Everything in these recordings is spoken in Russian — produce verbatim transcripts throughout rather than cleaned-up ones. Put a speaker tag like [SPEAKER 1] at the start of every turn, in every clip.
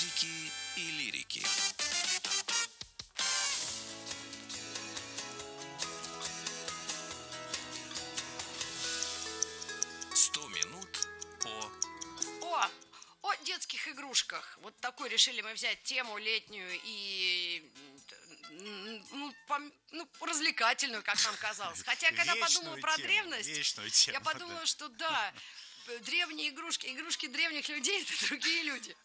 [SPEAKER 1] музыки и лирики. Сто минут по...
[SPEAKER 2] О, о детских игрушках. Вот такую решили мы взять тему летнюю и м, ну, пом- ну, развлекательную, как нам казалось. Хотя, когда подумала
[SPEAKER 3] Вечную
[SPEAKER 2] про
[SPEAKER 3] тему,
[SPEAKER 2] древность,
[SPEAKER 3] вечную тему,
[SPEAKER 2] я подумала,
[SPEAKER 3] да.
[SPEAKER 2] что да, п- древние игрушки, игрушки древних людей — это другие люди.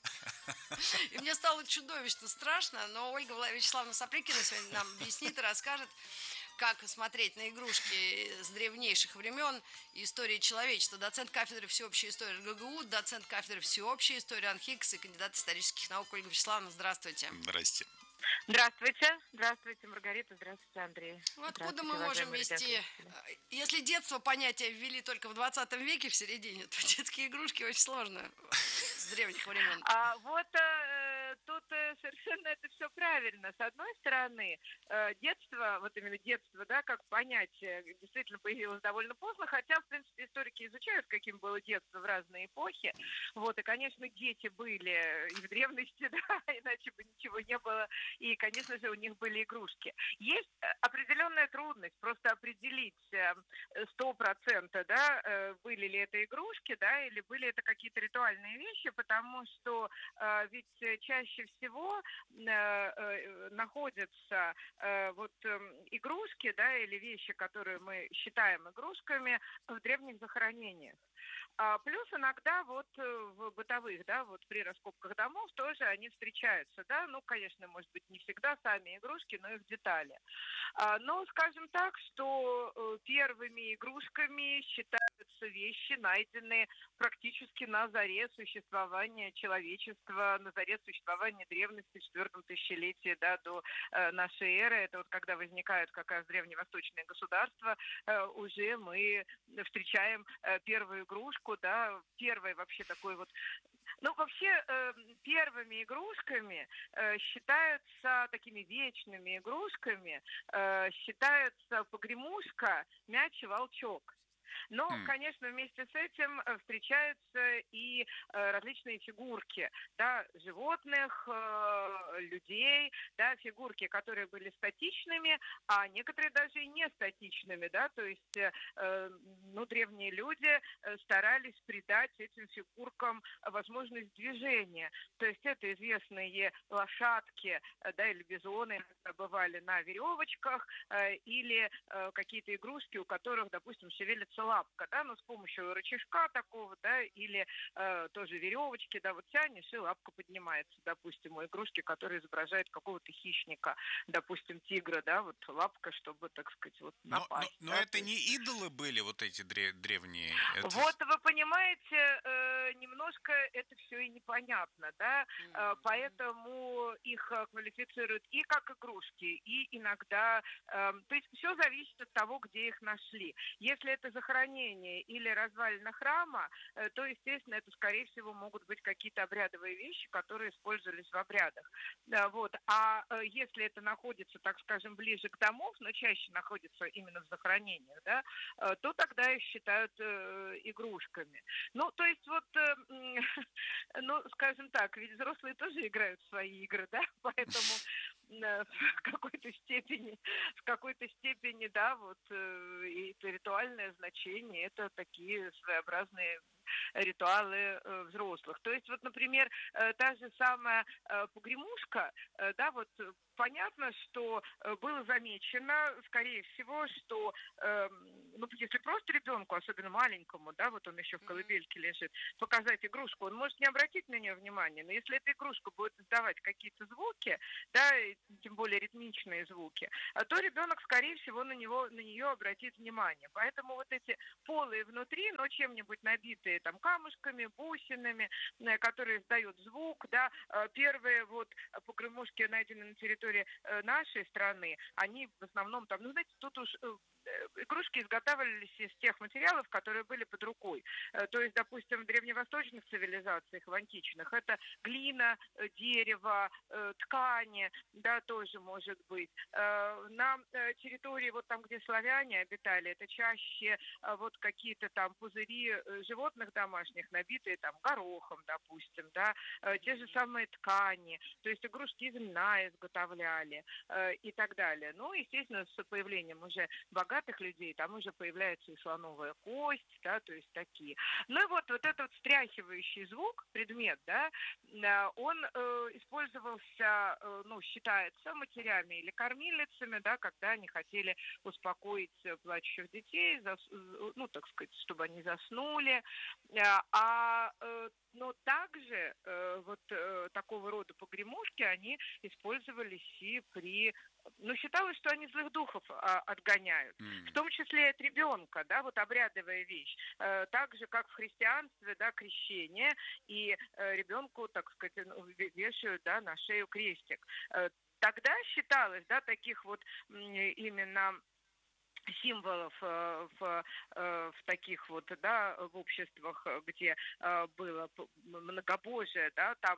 [SPEAKER 2] И мне стало чудовищно страшно, но Ольга Вла- Вячеславовна Сапрыкина сегодня нам объяснит и расскажет, как смотреть на игрушки с древнейших времен и истории человечества. Доцент кафедры всеобщей истории ГГУ, доцент кафедры всеобщей истории РАНХИКС и кандидат исторических наук Ольга Вячеславовна. Здравствуйте.
[SPEAKER 3] Здрасте.
[SPEAKER 4] Здравствуйте. Здравствуйте, Маргарита. Здравствуйте, Андрей.
[SPEAKER 2] Ну, откуда
[SPEAKER 4] Здравствуйте,
[SPEAKER 2] мы можем
[SPEAKER 4] уважаемые
[SPEAKER 2] вести...
[SPEAKER 4] радиослушатели.
[SPEAKER 2] э, Если детство понятие ввели только в двадцатом веке, в середине, то детские игрушки очень сложно с древних времен.
[SPEAKER 4] А вот э, тут э, совершенно это все правильно. С одной стороны, э, детство, вот именно детство, да, как понятие, действительно появилось довольно поздно, хотя, в принципе, историки изучают, каким было детство в разные эпохи. Вот, и, конечно, дети были и в древности, да, иначе бы ничего не было. И, конечно же, у них были игрушки. Есть э, определенная трудность просто определить э, сто процентов, да, э, были ли это игрушки, да, или были это какие-то ритуальные вещи, потому что э, ведь чаще всего э, э, находятся э, вот э, игрушки, да, или вещи, которые мы считаем игрушками, в древних захоронениях. А плюс иногда вот э, в бытовых, да, вот при раскопках домов тоже они встречаются, да, ну, конечно, может быть, не всегда сами игрушки, но их детали. А, но скажем так, что э, первыми игрушками считаются вещи, найденные практически на заре существования человечества, на заре существования древности, в четвертом тысячелетии, да, до э, нашей эры. Это вот когда возникают как раз древневосточные государства, э, уже мы встречаем э, первую игрушку, да, первый вообще такой вот. Ну, вообще, э, первыми игрушками э, считаются такими вечными игрушками, э, считаются погремушка, мяч и волчок. Но,
[SPEAKER 3] М.
[SPEAKER 4] конечно, вместе с этим э, встречаются и э, различные фигурки, да, животных, э, людей, да, фигурки, которые были статичными, а некоторые даже и не статичными, да, то есть, э, э, ну, древние люди э, старались придать этим фигуркам возможность движения. То есть это известные лошадки, э, да, или бизоны бывали на веревочках, э, или э, какие-то игрушки, у которых, допустим, шевелится лапка, да, но с помощью рычажка такого, да, или э, тоже веревочки, да, вот тянешь, и лапка поднимается, допустим, у игрушки, которая изображает какого-то хищника, допустим, тигра, да, вот лапка, чтобы, так сказать, вот
[SPEAKER 3] Но, но,
[SPEAKER 4] напасть.
[SPEAKER 3] но
[SPEAKER 4] да,
[SPEAKER 3] это
[SPEAKER 4] то есть.
[SPEAKER 3] не идолы были, вот эти дре- древние? Это...
[SPEAKER 4] Вот вы понимаете, э, немножко это все и непонятно, да, э, поэтому их э, квалифицируют и как игрушки, и иногда, э, то есть все зависит от того, где их нашли. Если это захоронение или развалина храма, э, то, естественно, это, скорее всего, могут быть какие-то обрядовые вещи, которые использовались в обрядах. Да, вот. А э, если это находится, так скажем, ближе к домов, но чаще находится именно в захоронениях, да, э, то тогда их считают э, игрушками. Ну, то есть вот, э, м, ну, скажем так, ведь взрослые тоже играют в свои игры, да, поэтому э, в какой-то степени, в какой-то степени, да, вот, э, и это ритуальное значение, это такие своеобразные ритуалы э, взрослых. То есть вот, например, э, та же самая э, погремушка, э, да, вот э, понятно, что э, было замечено, скорее всего, что, э, ну, если просто ребенку, особенно маленькому, да, вот он еще в колыбельке лежит, показать игрушку, он может не обратить на нее внимания, но если эта игрушка будет издавать какие-то звуки, да, и тем более ритмичные звуки, а то ребенок, скорее всего, на него, на нее обратит внимание. Поэтому вот эти полые внутри, но чем-нибудь набитые там камушками, бусинами, э, которые издают звук, да, э, первые вот погремушки, найденные на территории э, нашей страны, они в основном там, ну, знаете, тут уж э, игрушки изготавливались из тех материалов, которые были под рукой. То есть, допустим, в древневосточных цивилизациях, в античных, это глина, дерево, ткани, да, тоже может быть. На территории, вот там, где славяне обитали, это чаще вот какие-то там пузыри животных домашних, набитые там горохом, допустим, да, те же самые ткани, то есть игрушки из льна изготовляли и так далее. Ну, естественно, с появлением уже богатых людей, там уже появляется и слоновая кость, да, то есть такие. Ну и вот, вот этот вот встряхивающий звук, предмет, да, он э, использовался, э, ну, считается, матерями или кормилицами, да, когда они хотели успокоить плачущих детей, зас, ну, так сказать, чтобы они заснули. А, э, но также э, вот э, такого рода погремушки, они использовались и при... Ну, считалось, что они злых духов а, отгоняют, mm. в том числе и от ребенка, да, вот обрядовая вещь. Э, так же, как в христианстве, да, крещение, и э, ребенку, так сказать, вешают, да, на шею крестик. Э, тогда считалось, да, таких вот именно... символов э, в, э, в таких вот, да, в обществах, где э, было многобожие, да, там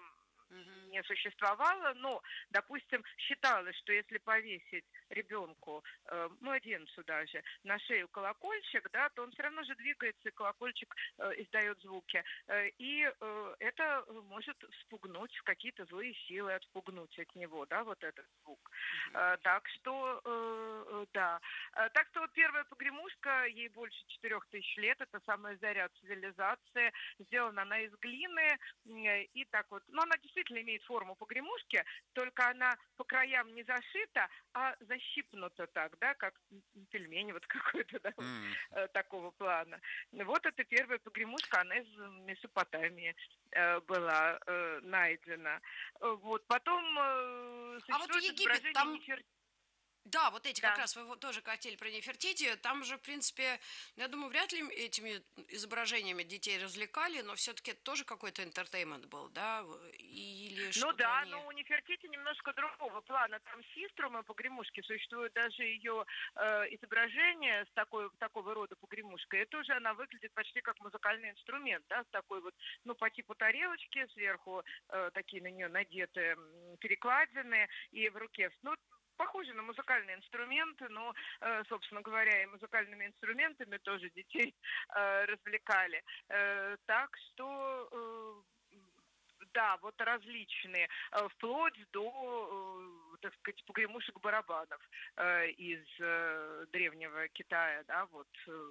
[SPEAKER 4] не существовало, но, допустим, считалось, что если повесить ребенку, э, младенцу даже, на шею колокольчик, да, то он все равно же двигается, и колокольчик э, издает звуки. Э, и э, это может спугнуть, какие-то злые силы отпугнуть от него, да, вот этот звук. Э, так что, э, да. Э, так что вот первая погремушка, ей больше четырех тысяч лет, это самая заря цивилизации. Сделана она из глины, э, и так вот, ну, она действительно имеет форму погремушки, только она по краям не зашита, а защипнута так, да, как пельмени вот какой-то, да, mm. вот, такого плана. Вот это первая погремушка, она из Месопотамии э, была э, найдена. Вот, потом э,
[SPEAKER 2] а вот Египет, там...
[SPEAKER 4] Нефер...
[SPEAKER 2] Да, вот эти
[SPEAKER 4] да.
[SPEAKER 2] как раз, вы тоже хотели про Нефертити, там же, в принципе, я думаю, вряд ли этими изображениями детей развлекали, но все-таки это тоже какой-то интертеймент был, да? Или
[SPEAKER 4] ну да,
[SPEAKER 2] они...
[SPEAKER 4] но у Нефертити немножко другого плана. Там систрума погремушки, существует даже ее э, изображение с такой, такого рода погремушкой. И тоже она выглядит почти как музыкальный инструмент, да, с такой вот, ну, по типу тарелочки, сверху э, такие на нее надеты перекладины, и в руке, ну, похожи на музыкальные инструменты, но, э, собственно говоря, и музыкальными инструментами тоже детей э, развлекали. Э, так что, э, да, вот различные, э, вплоть до, э, так сказать, погремушек-барабанов э, из э, древнего Китая, да, вот. Э,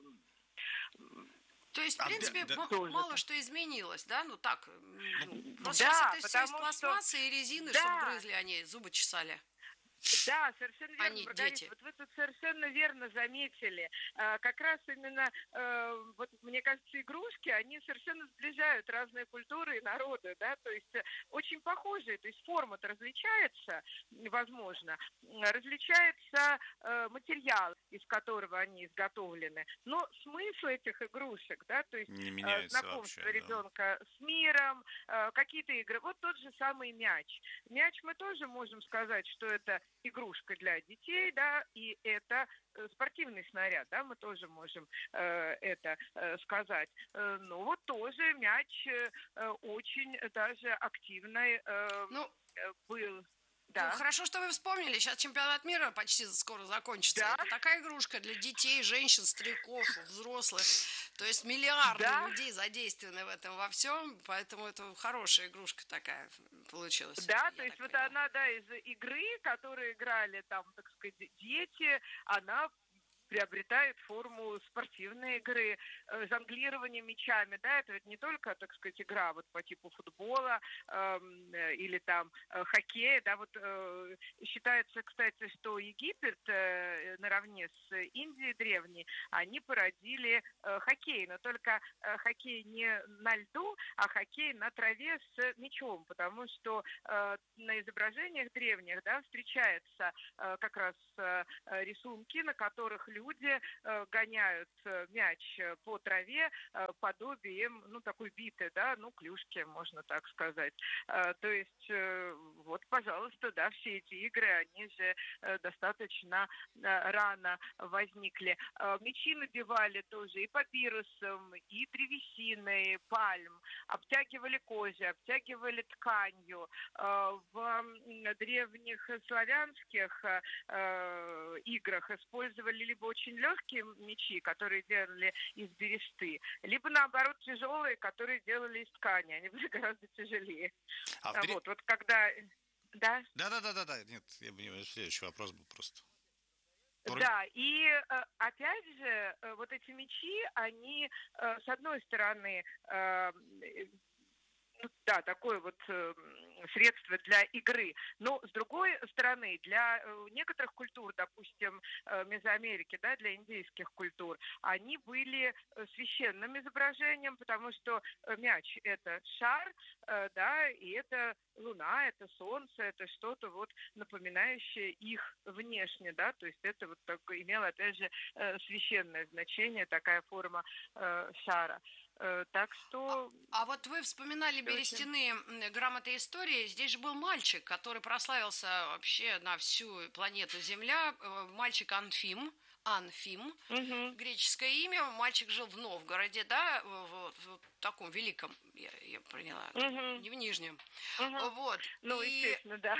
[SPEAKER 2] То есть, в принципе,
[SPEAKER 3] да,
[SPEAKER 2] м-
[SPEAKER 3] да.
[SPEAKER 2] мало что изменилось, да? Ну так, ну,
[SPEAKER 4] да,
[SPEAKER 2] сейчас это все из
[SPEAKER 4] что...
[SPEAKER 2] пластмассы и резины,
[SPEAKER 4] да.
[SPEAKER 2] чтобы грызли они, зубы чесали.
[SPEAKER 4] Да, совершенно верно,
[SPEAKER 2] Они,
[SPEAKER 4] Маргарита,
[SPEAKER 2] дети.
[SPEAKER 4] вот вы тут совершенно верно заметили. А, как раз именно, а, вот мне кажется, игрушки, они совершенно сближают разные культуры и народы, да, то есть очень похожие, то есть форма-то различается, возможно, различается а, материал, из которого они изготовлены, но смысл этих игрушек, да, то есть
[SPEAKER 3] не меняется
[SPEAKER 4] знакомство
[SPEAKER 3] вообще,
[SPEAKER 4] ребенка да. с миром, а, какие-то игры, вот тот же самый мяч. Мяч мы тоже можем сказать, что это игрушка для детей, да, и это спортивный снаряд, да, мы тоже можем э, это э, сказать. Э, ну, вот тоже мяч э, очень даже активный э,
[SPEAKER 2] ну,
[SPEAKER 4] был. Да.
[SPEAKER 2] Ну, хорошо, что вы вспомнили. Сейчас чемпионат мира почти скоро закончится.
[SPEAKER 4] Да.
[SPEAKER 2] Это такая игрушка для детей, женщин, стариков, взрослых. То есть миллиарды
[SPEAKER 4] да.
[SPEAKER 2] людей задействованы в этом во всем. Поэтому это хорошая игрушка такая получилась.
[SPEAKER 4] Да, то есть вот она, да, из игры, которые играли там, так сказать, дети, она приобретает форму спортивной игры, э, жонглирование мячами, да, это ведь не только, так сказать, игра вот по типу футбола э, или там э, хоккея, да, вот э, считается, кстати, что Египет э, наравне с Индией древней, они породили э, хоккей, но только э, хоккей не на льду, а хоккей на траве с мячом, потому что э, на изображениях древних, да, встречаются э, как раз э, рисунки, на которых люди люди э, гоняют э, мяч э, по траве э, подобием, ну, такой биты, да, ну, клюшки, можно так сказать. Э, то есть, э, вот, пожалуйста, да, все эти игры, они же э, достаточно э, рано возникли. Э, мячи набивали тоже и папирусом, и древесиной, пальм, обтягивали кожей, обтягивали тканью. Э, в м, древних славянских э, играх использовали либо очень легкие мячи, которые делали из бересты, либо наоборот тяжелые, которые делали из ткани. Они были гораздо тяжелее.
[SPEAKER 3] А в
[SPEAKER 4] А
[SPEAKER 3] дре-
[SPEAKER 4] Вот, вот когда... Да?
[SPEAKER 3] Да-да-да-да-да, нет, я бы не... Следующий вопрос был просто. Про-
[SPEAKER 4] Да, и э, опять же, э, вот эти мячи, они, э, с одной стороны, э, ну, да, такое вот э, средство для игры. Но с другой стороны, для э, некоторых культур, допустим, э, Мезоамерики, да, для индейских культур, они были э, священным изображением, потому что э, мяч – это шар, э, да, и это луна, это солнце, это что-то вот напоминающее их внешне, да, то есть это вот такое, имело, опять же, э, священное значение, такая форма э, шара. Э, так что
[SPEAKER 2] А вот вы вспоминали
[SPEAKER 4] Очень.
[SPEAKER 2] берестяные м, грамоты истории. Здесь же был мальчик, который прославился вообще на всю планету Земля. Э, Мальчик Анфим. Анфим.
[SPEAKER 4] Мгм.
[SPEAKER 2] Греческое имя. Мальчик жил в Новгороде, да, в, в- в таком великом, я, я поняла,
[SPEAKER 4] Мгм.
[SPEAKER 2] не в Нижнем.
[SPEAKER 4] Мгм.
[SPEAKER 2] Вот.
[SPEAKER 4] Ну,
[SPEAKER 2] И
[SPEAKER 4] естественно, да.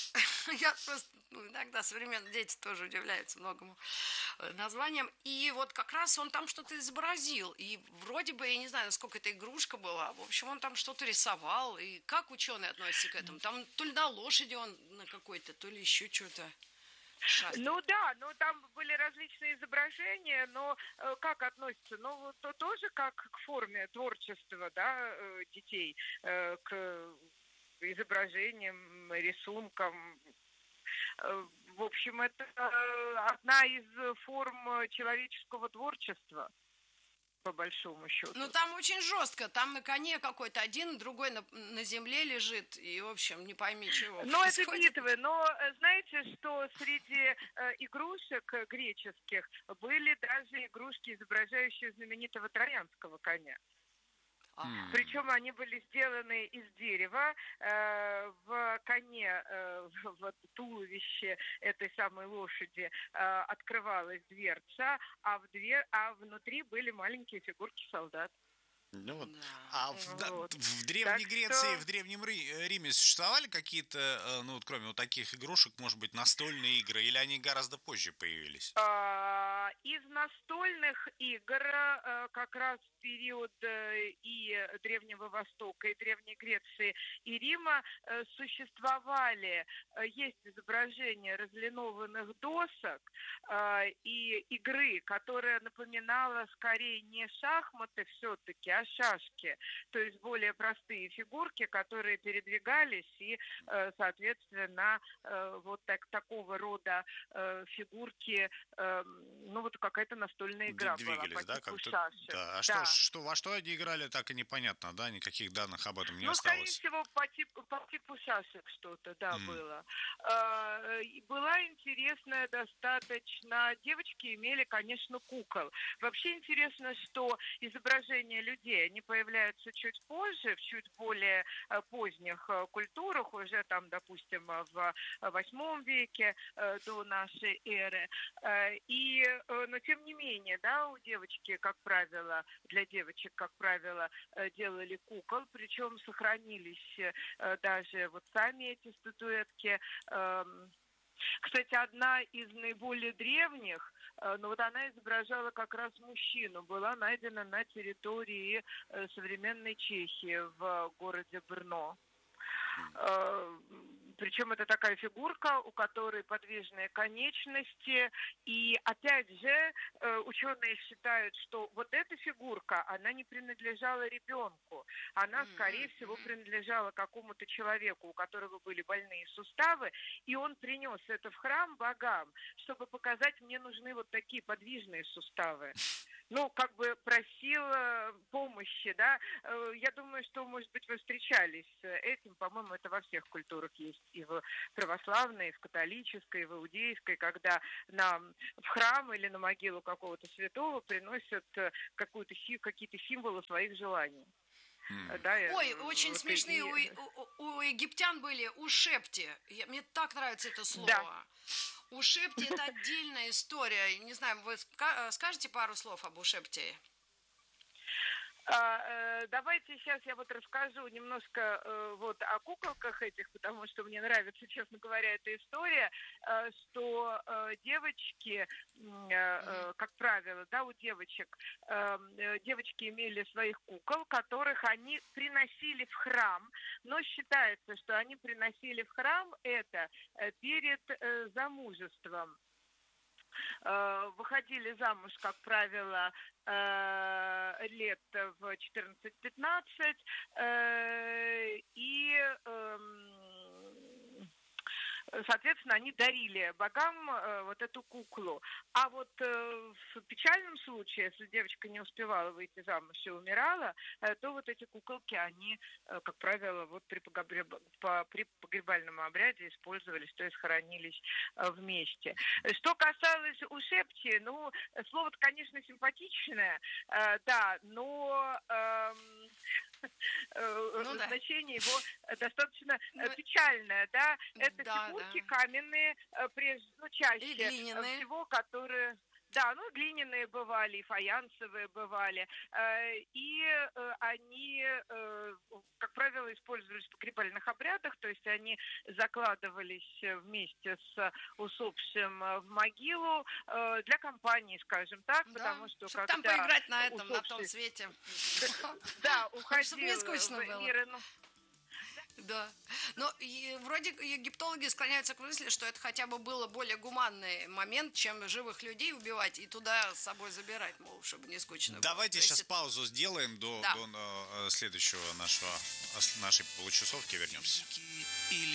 [SPEAKER 2] я просто, ну, иногда современные дети тоже удивляются многому э, названиям. И вот как раз он там что-то изобразил. И вроде бы, я не знаю, насколько это игрушка была. В общем, он там что-то рисовал. И как ученые относятся к этому? Там то ли на лошади он на какой-то, то ли еще что-то шастает.
[SPEAKER 4] Ну да, но там были различные изображения, но э, как относится? Ну, вот то тоже как к форме творчества, да, э, детей, э, к изображениям, рисункам. Э, в общем, это э, одна из форм человеческого творчества, по большому счету.
[SPEAKER 2] Ну, там очень жестко. Там на коне какой-то один, другой на, на земле лежит. И, в общем, не пойми, чего
[SPEAKER 4] Но это
[SPEAKER 2] происходит.
[SPEAKER 4] битвы. Но э, знаете, что среди э, игрушек э, греческих были даже игрушки, изображающие знаменитого троянского коня.
[SPEAKER 2] Ага.
[SPEAKER 4] Причем они были сделаны из дерева. Э, в коне, э, в туловище этой самой лошади э, открывалась дверца, а, в две, а внутри были маленькие фигурки солдат.
[SPEAKER 3] Ну вот.
[SPEAKER 2] Да.
[SPEAKER 3] А в, да-
[SPEAKER 4] Вот.
[SPEAKER 3] в Древней
[SPEAKER 4] Так
[SPEAKER 3] Греции,
[SPEAKER 4] что-
[SPEAKER 3] в Древнем Ри- Риме существовали какие-то, э, ну вот кроме вот таких игрушек, может быть, настольные игры, или они гораздо позже появились?
[SPEAKER 4] А, Из настольных игр э, как раз в период э, и Древнего Востока, и Древней Греции, и Рима э, существовали, э, есть изображения разлинованных досок э, и игры, которая напоминала скорее не шахматы все-таки, а шашки, то есть более простые фигурки, которые передвигались, и, э, соответственно, э, вот так, такого рода э, фигурки, э, ну вот какая-то настольная
[SPEAKER 3] Д-
[SPEAKER 4] игра была
[SPEAKER 3] Двигались,
[SPEAKER 4] по
[SPEAKER 3] да,
[SPEAKER 4] типу
[SPEAKER 3] как-то?
[SPEAKER 4] шашек.
[SPEAKER 3] Да. А
[SPEAKER 4] Да.
[SPEAKER 3] что, что, во что они играли, так и непонятно, да? Никаких данных об этом не
[SPEAKER 4] Ну, скорее
[SPEAKER 3] осталось.
[SPEAKER 4] всего, по типу, по типу шашек что-то, да,
[SPEAKER 3] М.
[SPEAKER 4] было. Э, и Была интересная достаточно... Девочки имели, конечно, кукол. Вообще интересно, что изображения людей, они появляются чуть позже, в чуть более э, поздних э, культурах, уже там, допустим, э, в восьмом веке э, до нашей эры. Э, И, э, но тем не менее, да, у девочки, как правило, для девочек, как правило, э, делали кукол, причем сохранились э, даже вот сами эти статуэтки. Эм, Кстати, одна из наиболее древних, э, но вот она изображала как раз мужчину, была найдена на территории э, современной Чехии в городе Брно. Э, Причем это такая фигурка, у которой подвижные конечности. И опять же, э, ученые считают, что вот эта фигурка, она не принадлежала ребенку. Она, скорее всего, принадлежала какому-то человеку, у которого были больные суставы. И он принес это в храм богам, чтобы показать, мне нужны вот такие подвижные суставы. ну, как бы просил э, помощи, да. Э, Я думаю, что, может быть, вы встречались с этим, по-моему, это во всех культурах есть, и в православной, и в католической, и в иудейской, когда на, в храм или на могилу какого-то святого приносят э, какую-то, си- какие-то символы своих желаний. Э, Да, э,
[SPEAKER 2] Ой, очень
[SPEAKER 4] вот,
[SPEAKER 2] смешные
[SPEAKER 4] и-
[SPEAKER 2] у, у- у египтян были ушепти. Я- Мне так нравится это слово.
[SPEAKER 4] Да.
[SPEAKER 2] Ушепти это отдельная история. Не знаю, вы ска- э, скажете пару слов об ушепте?
[SPEAKER 4] А, э, Давайте сейчас я вот расскажу немножко э, вот о куколках этих, потому что мне нравится, честно говоря, эта история, э, что э, девочки, м, э, э, как правило, да, у девочек, э, э, девочки имели своих кукол, которых они приносили в храм, но считается, что они приносили в храм это э, перед э, замужеством. Э, выходили замуж, как правило, э, лет в четырнадцать-пятнадцать, э, и эм, соответственно, они дарили богам э, вот эту куклу. А вот э, в печальном случае, если девочка не успевала выйти замуж и умирала, э, то вот эти куколки, они, э, как правило, вот при, погреб... по- при погребальном обряде использовались, то есть хоронились э, вместе. Что касалось ушепти, ну, слово-то, конечно, симпатичное, э, да, но... эм, э,
[SPEAKER 2] Ну да.
[SPEAKER 4] значение его достаточно э,
[SPEAKER 2] Ну,
[SPEAKER 4] печальное, да, это
[SPEAKER 2] да,
[SPEAKER 4] фигурки
[SPEAKER 2] да.
[SPEAKER 4] каменные, э, прежде, ну, чаще
[SPEAKER 2] И глиняные.
[SPEAKER 4] всего, которые... Да, ну, глиняные бывали, и фаянсовые бывали, э, и э, они, э, как правило, использовались в погребальных обрядах, то есть они закладывались вместе с усопшим в могилу э, для компании, скажем так,
[SPEAKER 2] Да,
[SPEAKER 4] потому что
[SPEAKER 2] чтобы
[SPEAKER 4] когда
[SPEAKER 2] там поиграть на этом, на том
[SPEAKER 4] усопший,
[SPEAKER 2] свете.
[SPEAKER 4] да,
[SPEAKER 2] Чтобы не
[SPEAKER 4] уходил
[SPEAKER 2] скучно
[SPEAKER 4] в
[SPEAKER 2] было.
[SPEAKER 4] мир иной.
[SPEAKER 2] Да. Но и вроде египтологи склоняются к мысли, что это хотя бы было более гуманный момент, чем живых людей убивать и туда с собой забирать, мол, чтобы не скучно было.
[SPEAKER 3] Давайте
[SPEAKER 2] То есть
[SPEAKER 3] сейчас
[SPEAKER 2] это-
[SPEAKER 3] паузу сделаем до,
[SPEAKER 2] Да.
[SPEAKER 3] до э, следующего нашего, нашей получасовки вернемся.
[SPEAKER 1] Лирики или